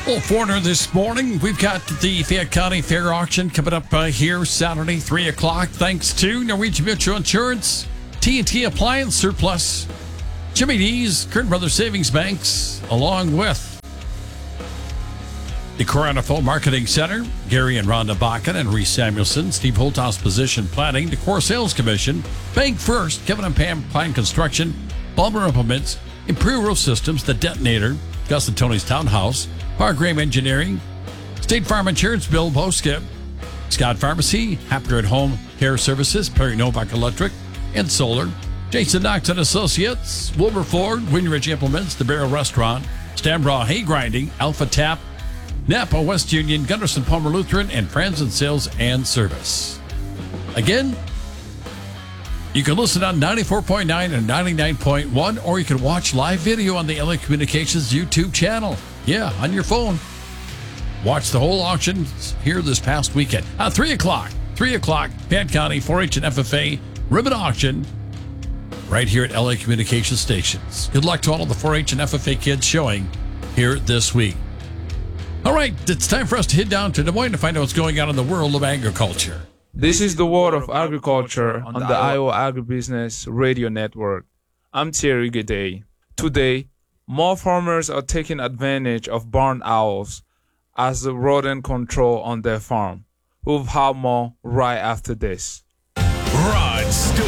Well, Foreigner this morning, we've got the Fayette County Fair Auction coming up here Saturday, 3 o'clock, thanks to Norwegian Mutual Insurance, T&T Appliance Surplus, Jimmy D's, Kern Brothers Savings Banks, along with the Coronafo Marketing Center, Gary and Rhonda Bakken and Reese Samuelson, Steve Holthouse Position Planning, the Core Sales Commission, Bank First, Kevin and Pam Pine Construction, Balmer Implements, Imperial Roof Systems, The Detonator, Gus and Tony's Townhouse, Pargrave Engineering, State Farm Insurance, Bill Boskip, Scott Pharmacy, Hapner at Home Care Services, Perry Novak Electric and Solar, Jason Knox and Associates, Wilberford, Windridge Implements, The Barrel Restaurant, Stambraw Hay Grinding, Alpha Tap, Napa West Union, Gunderson Palmer Lutheran, and Franzen Sales and Service. Again, you can listen on 94.9 and 99.1, or you can watch live video on the LA Communications YouTube channel. Yeah, on your phone. Watch the whole auction here this past weekend. 3 o'clock, Fayette County 4-H and FFA ribbon auction right here at LA Communications Stations. Good luck to all of the 4-H and FFA kids showing here this week. All right, it's time for us to head down to Des Moines to find out what's going on in the world of agriculture. This is the World of Agriculture on the Iowa Agribusiness Radio Network. I'm Thierry Gede. Today, more farmers are taking advantage of barn owls as a rodent control on their farm. We'll have more right after this. Rod Stewart.